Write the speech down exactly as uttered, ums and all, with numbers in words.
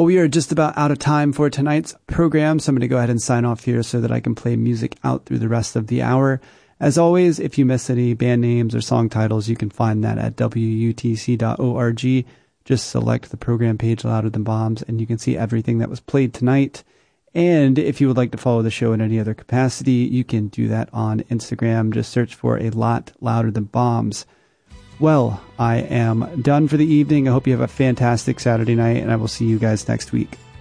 Well, we are just about out of time for tonight's program, so I'm going to go ahead and sign off here so that I can play music out through the rest of the hour. As always, if you miss any band names or song titles, you can find that at W U T C dot org. Just select the program page, Louder Than Bombs, and you can see everything that was played tonight. And if you would like to follow the show in any other capacity, you can do that on Instagram. Just search for A Lot Louder Than Bombs. Well, I am done for the evening. I hope you have a fantastic Saturday night, and I will see you guys next week.